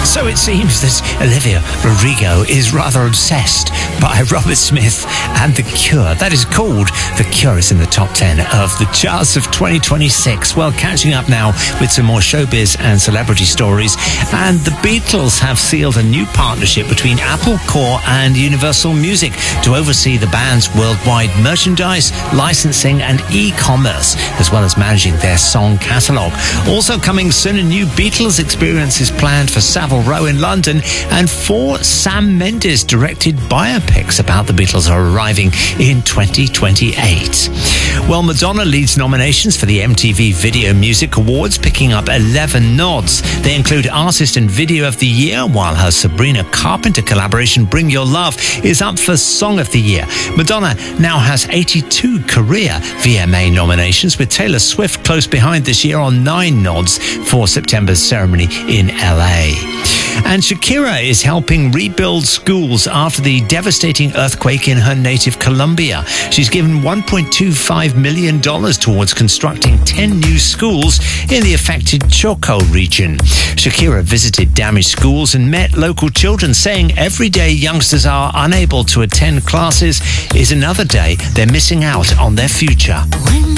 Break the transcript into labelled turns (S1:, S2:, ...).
S1: So it seems that Olivia Rodrigo is rather obsessed by Robert Smith and The Cure. That is called The Cure is in the top 10 of the charts of 2026. Well, catching up now with some more showbiz and celebrity stories. And the Beatles have sealed a new partnership between Apple Corps and Universal Music to oversee the band's worldwide merchandise, licensing and e-commerce, as well as managing their song catalogue. Also coming soon, a new Beatles experience is planned for Savile Row in London, and 4 Sam Mendes directed biopics about the Beatles are arriving in 2028. Well, Madonna leads nominations for the MTV Video Music Awards, picking up 11 nods. They include Artist and Video of the Year, while her Sabrina Carpenter collaboration Bring Your Love is up for Song of the Year. Madonna now has 82 career VMA nominations, with Taylor Swift close behind this year on 9 nods for September's ceremony in LA. And Shakira is helping rebuild schools after the devastating earthquake in her native Colombia. She's given $1.25 million towards constructing 10 new schools in the affected Choco region. Shakira visited damaged schools and met local children, saying every day youngsters are unable to attend classes is another day they're missing out on their future.